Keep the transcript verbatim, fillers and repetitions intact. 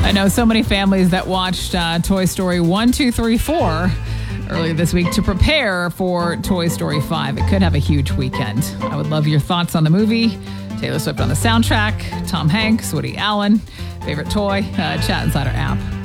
I know so many families that watched uh, Toy Story one, two, three, four earlier this week to prepare for Toy Story five. It could have a huge weekend. I would love your thoughts on the movie. Taylor Swift on the soundtrack, Tom Hanks, Woody Allen, favorite toy, uh, Chat Insider app.